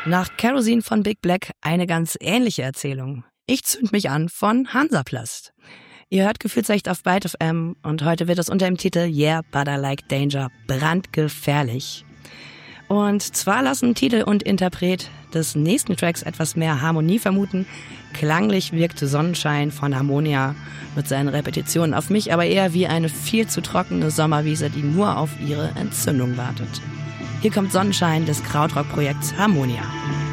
Nach Kerosene von Big Black eine ganz ähnliche Erzählung. Ich zünd mich an von Hansaplast. Ihr hört Gefühlsecht auf Byte FM und heute wird es unter dem Titel Yeah, But I Like Danger brandgefährlich. Und zwar lassen Titel und Interpret des nächsten Tracks etwas mehr Harmonie vermuten. Klanglich wirkte Sonnenschein von Harmonia mit seinen Repetitionen auf mich aber eher wie eine viel zu trockene Sommerwiese, die nur auf ihre Entzündung wartet. Hier kommt Sonnenschein des Krautrock-Projekts Harmonia.